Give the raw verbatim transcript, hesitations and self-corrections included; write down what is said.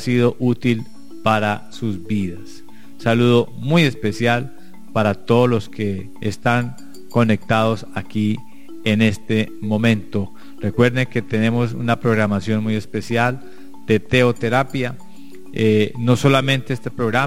sido útil para sus vidas. Saludo muy especial para todos los que están conectados aquí en este momento. Recuerden que tenemos una programación muy especial de teoterapia. Eh, no solamente este programa,